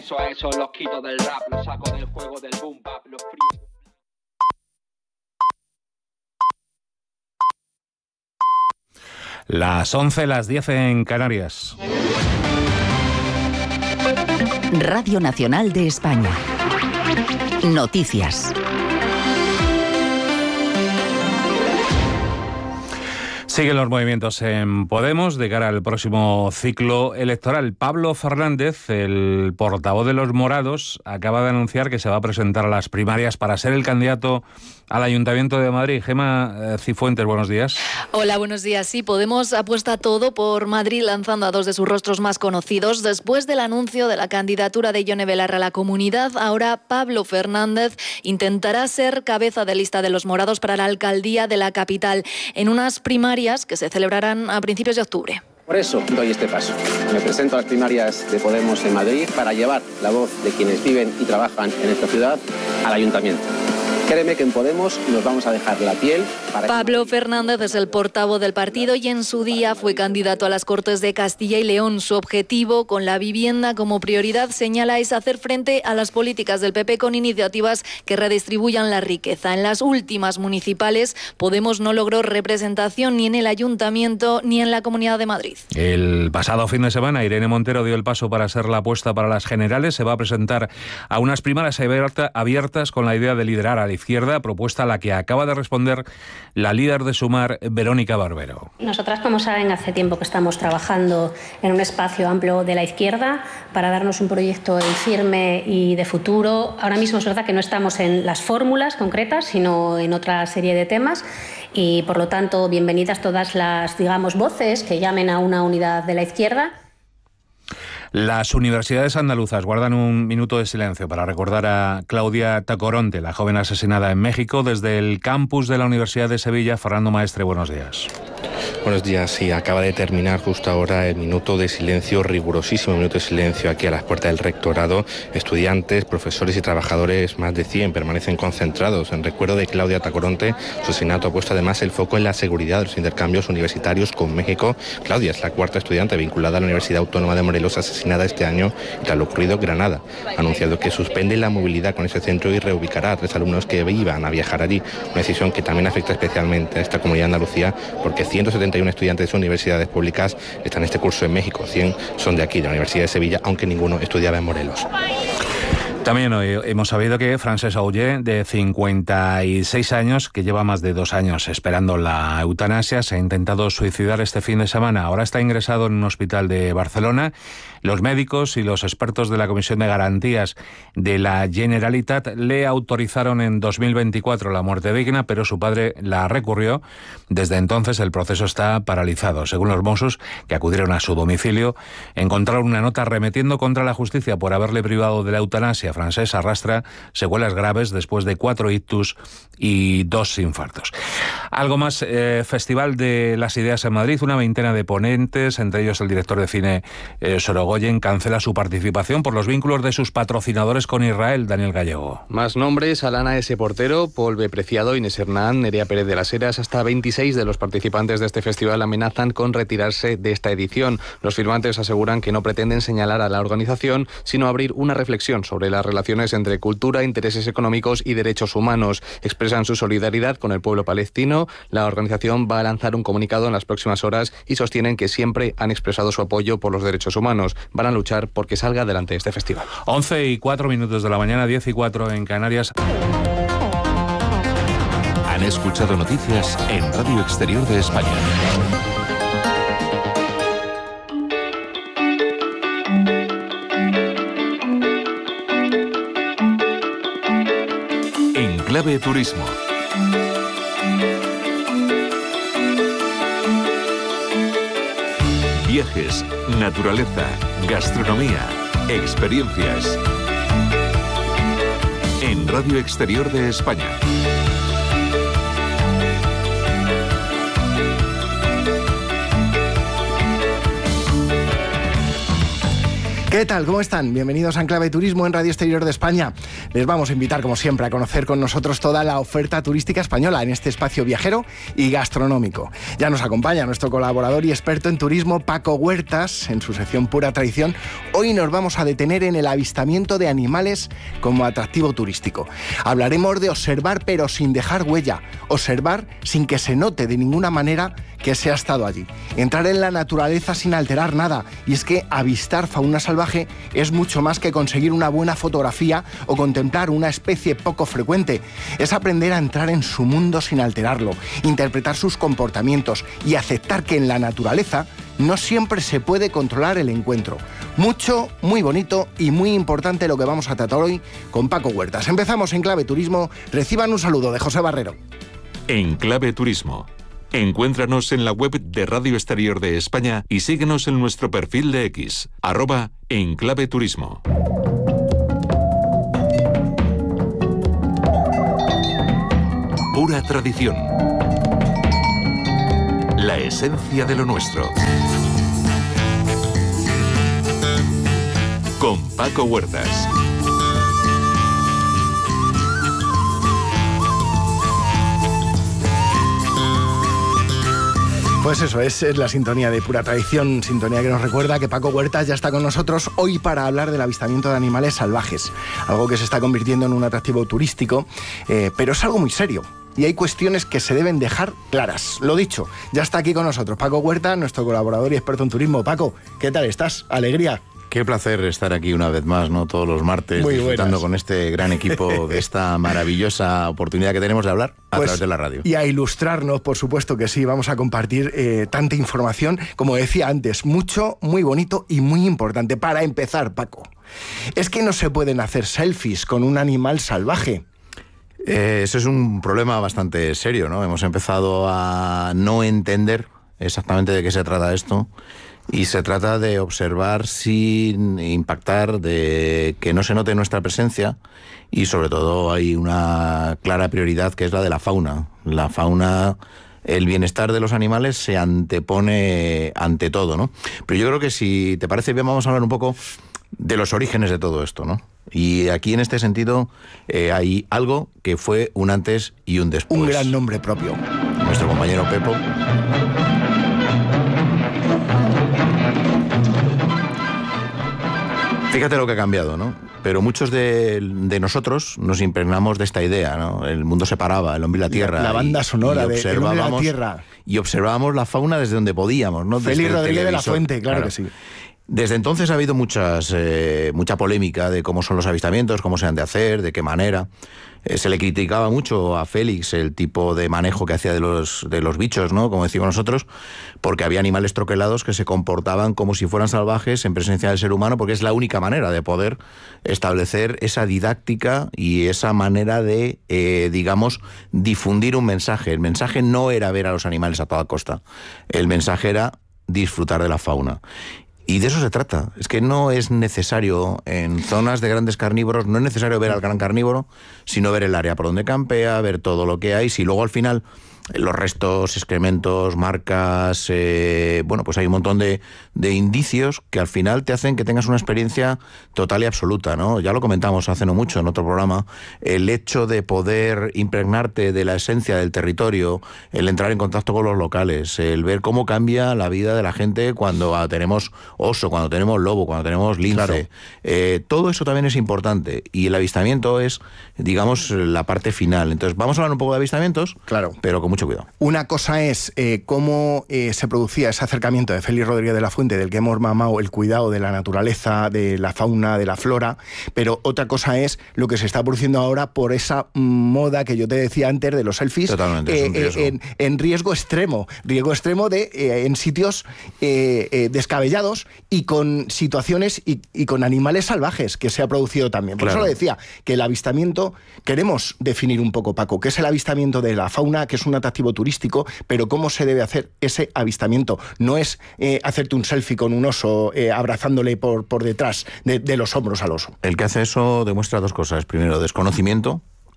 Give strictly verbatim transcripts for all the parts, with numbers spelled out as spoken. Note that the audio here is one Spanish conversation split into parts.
Eso a eso los quito del rap, los saco del juego del boom bap, los fríos. Las once, las diez en Canarias. Radio Nacional de España. Noticias. Siguen los movimientos en Podemos de cara al próximo ciclo electoral. Pablo Fernández, el portavoz de los morados, acaba de anunciar que se va a presentar a las primarias para ser el candidato al Ayuntamiento de Madrid. Gema Cifuentes, buenos días. Hola, buenos días. Sí, Podemos apuesta todo por Madrid, lanzando a dos de sus rostros más conocidos. Después del anuncio de la candidatura de Ione Belarra a la Comunidad, ahora Pablo Fernández intentará ser cabeza de lista de los morados para la alcaldía de la capital en unas primarias que se celebrarán a principios de octubre. Por eso doy este paso. Me presento a las primarias de Podemos en Madrid para llevar la voz de quienes viven y trabajan en esta ciudad al Ayuntamiento. Créeme que en Podemos nos vamos a dejar la piel para... Pablo Fernández es el portavoz del partido y en su día fue candidato a las Cortes de Castilla y León. Su objetivo, con la vivienda como prioridad, señala, es hacer frente a las políticas del P P con iniciativas que redistribuyan la riqueza. En las últimas municipales, Podemos no logró representación ni en el Ayuntamiento ni en la Comunidad de Madrid. El pasado fin de semana, Irene Montero dio el paso para ser la apuesta para las generales. Se va a presentar a unas primarias abiertas con la idea de liderar a la izquierda, propuesta a la que acaba de responder la líder de Sumar, Verónica Barbero. Nosotras, como saben, hace tiempo que estamos trabajando en un espacio amplio de la izquierda para darnos un proyecto firme y de futuro. Ahora mismo es verdad que no estamos en las fórmulas concretas, sino en otra serie de temas y, por lo tanto, bienvenidas todas las, digamos, voces que llamen a una unidad de la izquierda. Las universidades andaluzas guardan un minuto de silencio para recordar a Claudia Tacoronte, la joven asesinada en México. Desde el campus de la Universidad de Sevilla, Fernando Maestre, buenos días. Buenos días, sí, acaba de terminar justo ahora el minuto de silencio, rigurosísimo minuto de silencio aquí a las puertas del rectorado. Estudiantes, profesores y trabajadores, más de cien, permanecen concentrados en recuerdo de Claudia Tacoronte. Su asesinato ha puesto además el foco en la seguridad de los intercambios universitarios con México. Claudia es la cuarta estudiante vinculada a la Universidad Autónoma de Morelos asesinada este año y, tras lo ocurrido, Granada ha anunciado que suspende la movilidad con ese centro y reubicará a tres alumnos que iban a viajar allí. Una decisión que también afecta especialmente a esta comunidad de Andalucía porque ciento setenta y uno estudiantes de universidades públicas están en este curso en México. cien son de aquí, de la Universidad de Sevilla, aunque ninguno estudiaba en Morelos. También hoy hemos sabido que Francesc Auger, de cincuenta y seis años, que lleva más de dos años esperando la eutanasia, se ha intentado suicidar este fin de semana. Ahora está ingresado en un hospital de Barcelona. Los médicos y los expertos de la Comisión de Garantías de la Generalitat le autorizaron en dos mil veinticuatro la muerte digna, pero su padre la recurrió. Desde entonces el proceso está paralizado. Según los Mossos, que acudieron a su domicilio, encontraron una nota arremetiendo contra la justicia por haberle privado de la eutanasia. Francesc arrastra secuelas graves después de cuatro ictus y dos infartos. Algo más, eh, Festival de las Ideas en Madrid, una veintena de ponentes, entre ellos el director de cine eh, Sorogoyen, cancela su participación por los vínculos de sus patrocinadores con Israel. Daniel Gallego. Más nombres: Alana S. Portero, Paul B. Preciado, Inés Hernán, Nerea Pérez de las Heras. Hasta veintiséis de los participantes de este festival amenazan con retirarse de esta edición. Los firmantes aseguran que no pretenden señalar a la organización, sino abrir una reflexión sobre las relaciones entre cultura, intereses económicos y derechos humanos. Expresan su solidaridad con el pueblo palestino. La organización va a lanzar un comunicado en las próximas horas y sostienen que siempre han expresado su apoyo por los derechos humanos. Van a luchar porque salga adelante este festival. once y cuatro minutos de la mañana, diez y cuatro en Canarias. Han escuchado noticias en Radio Exterior de España. En Clave Turismo. Viajes, naturaleza, gastronomía, experiencias. En Radio Exterior de España. ¿Qué tal? ¿Cómo están? Bienvenidos a Enclave Turismo en Radio Exterior de España. Les vamos a invitar, como siempre, a conocer con nosotros toda la oferta turística española en este espacio viajero y gastronómico. Ya nos acompaña nuestro colaborador y experto en turismo, Paco Huertas, en su sección Pura Tradición. Hoy nos vamos a detener en el avistamiento de animales como atractivo turístico. Hablaremos de observar pero sin dejar huella, observar sin que se note de ninguna manera que se ha estado allí. Entrar en la naturaleza sin alterar nada. Y es que avistar fauna salvaje es mucho más que conseguir una buena fotografía o contemplar una especie poco frecuente. Es aprender a entrar en su mundo sin alterarlo, interpretar sus comportamientos y aceptar que en la naturaleza no siempre se puede controlar el encuentro. Mucho, muy bonito y muy importante lo que vamos a tratar hoy con Paco Huertas. Empezamos en Clave Turismo. Reciban un saludo de José Barrero. En Clave Turismo. Encuéntranos en la web de Radio Exterior de España y síguenos en nuestro perfil de X, arroba Enclave Turismo. Pura tradición. La esencia de lo nuestro. Con Paco Huertas. Pues eso, es, es la sintonía de Pura Tradición, sintonía que nos recuerda que Paco Huertas ya está con nosotros hoy para hablar del avistamiento de animales salvajes, algo que se está convirtiendo en un atractivo turístico, eh, pero es algo muy serio. Y hay cuestiones que se deben dejar claras. Lo dicho, ya está aquí con nosotros Paco Huertas, nuestro colaborador y experto en turismo. Paco, ¿qué tal estás? Alegría. Qué placer estar aquí una vez más, ¿no? Todos los martes, Muy disfrutando buenas. con este gran equipo de esta maravillosa oportunidad que tenemos de hablar a Pues, través de la radio. Y a ilustrarnos, por supuesto que sí, vamos a compartir eh, tanta información, como decía antes, mucho, muy bonito y muy importante. Para empezar, Paco, es que no se pueden hacer selfies con un animal salvaje. Eh, eso es un problema bastante serio, ¿no? Hemos empezado a no entender exactamente de qué se trata esto. Y se trata de observar sin impactar, de que no se note nuestra presencia y sobre todo hay una clara prioridad que es la de la fauna. La fauna, el bienestar de los animales se antepone ante todo, ¿no? Pero yo creo que si te parece bien vamos a hablar un poco de los orígenes de todo esto, ¿no? Y aquí en este sentido eh, hay algo que fue un antes y un después. Un gran nombre propio. Nuestro compañero Pepo. Fíjate lo que ha cambiado, ¿no? Pero muchos de, de nosotros nos impregnamos de esta idea, ¿no? El mundo se paraba, el hombre y la tierra. La, la banda y, sonora y de El hombre y la tierra. Y observábamos la fauna desde donde podíamos, ¿no? Félix Desde Rodríguez de la televisor. Fuente, claro, claro que sí. Desde entonces ha habido muchas, eh, mucha polémica de cómo son los avistamientos, cómo se han de hacer, de qué manera. Eh, se le criticaba mucho a Félix el tipo de manejo que hacía de los, de los bichos, ¿no? Como decimos nosotros, porque había animales troquelados que se comportaban como si fueran salvajes en presencia del ser humano, porque es la única manera de poder establecer esa didáctica y esa manera de, eh, digamos, difundir un mensaje. El mensaje no era ver a los animales a toda costa. El mensaje era disfrutar de la fauna. Y de eso se trata. Es que no es necesario, en zonas de grandes carnívoros, no es necesario ver al gran carnívoro, sino ver el área por donde campea, ver todo lo que hay. Si luego al final los restos, excrementos, marcas, eh, bueno, pues hay un montón de, de indicios que al final te hacen que tengas una experiencia total y absoluta, ¿no? Ya lo comentamos hace no mucho en otro programa, el hecho de poder impregnarte de la esencia del territorio, el entrar en contacto con los locales, el ver cómo cambia la vida de la gente cuando tenemos oso, cuando tenemos lobo, cuando tenemos lince. Claro. Eh, todo eso también es importante y el avistamiento es, digamos, la parte final. Entonces, vamos a hablar un poco de avistamientos, claro, pero con mucho cuidado. Una cosa es eh, cómo eh, se producía ese acercamiento de Félix Rodríguez de la Fuente, del que hemos mamado el cuidado de la naturaleza, de la fauna, de la flora, pero otra cosa es lo que se está produciendo ahora por esa moda que yo te decía antes de los selfies. Totalmente, eh, es un riesgo. Eh, en, en riesgo extremo, riesgo extremo de eh, en sitios eh, eh, descabellados y con situaciones y, y con animales salvajes que se ha producido también. Por Claro. eso lo decía, que el avistamiento, queremos definir un poco, Paco, qué es el avistamiento de la fauna, que es un atractivo turístico, pero cómo se debe hacer ese avistamiento. No es eh, hacerte un selfie con un oso eh, abrazándole por, por detrás de, de los hombros al oso. El que hace eso demuestra dos cosas. Primero, desconocimiento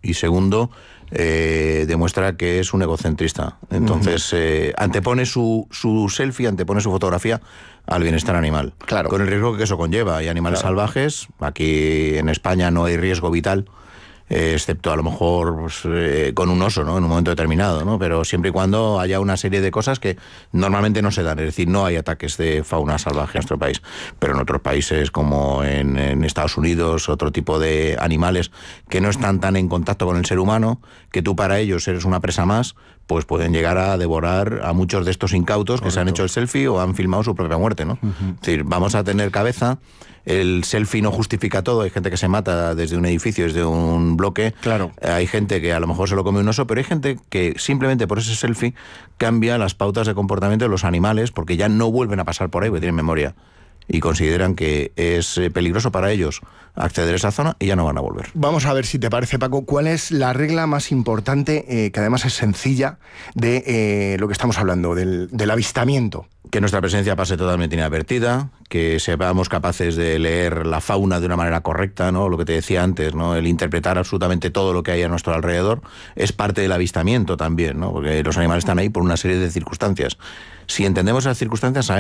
y segundo, eh, demuestra que es un egocentrista. Entonces, uh-huh. eh, antepone su, su selfie, antepone su fotografía al bienestar animal. Claro. Con el riesgo que eso conlleva. Hay animales claro. salvajes, aquí en España no hay riesgo vital, eh, excepto a lo mejor pues, eh, con un oso, ¿no? En un momento determinado, ¿no? Pero siempre y cuando haya una serie de cosas que normalmente no se dan, es decir, no hay ataques de fauna salvaje en nuestro país, pero en otros países como en, en Estados Unidos, otro tipo de animales que no están tan en contacto con el ser humano, que tú para ellos eres una presa más, pues pueden llegar a devorar a muchos de estos incautos. Correcto. Que se han hecho el selfie o han filmado su propia muerte, ¿no? Uh-huh. Es decir, vamos a tener cabeza. El selfie no justifica todo. Hay gente que se mata desde un edificio, desde un bloque. Claro. Hay gente que a lo mejor se lo come un oso, pero hay gente que simplemente por ese selfie cambia las pautas de comportamiento de los animales porque ya no vuelven a pasar por ahí porque tienen memoria. Y consideran que es peligroso para ellos acceder a esa zona y ya no van a volver. Vamos a ver si te parece, Paco, ¿cuál es la regla más importante, eh, que además es sencilla, de eh, lo que estamos hablando, del, del avistamiento? Que nuestra presencia pase totalmente inadvertida, que seamos capaces de leer la fauna de una manera correcta, ¿no? Lo que te decía antes, ¿no? El interpretar absolutamente todo lo que hay a nuestro alrededor es parte del avistamiento también, ¿no? Porque los animales están ahí por una serie de circunstancias. Si entendemos esas circunstancias, sabemos